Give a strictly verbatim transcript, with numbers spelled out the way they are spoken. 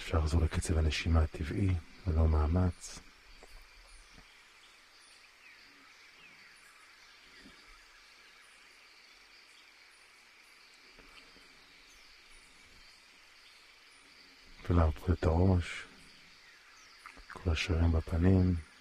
אפשר לחזור לקצב הנשימה הטבעי, ללא מאמץ. ולהרפות את הראש, כל השרירים בפנים.